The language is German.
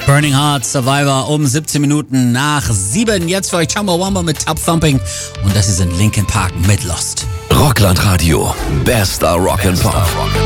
Burning Heart, Survivor um 17 Minuten nach 7. Jetzt für euch Chumbawamba mit Tub Thumping und das ist in Linkin Park mit Lost. Rockland Radio, bester Rock'n'Pop.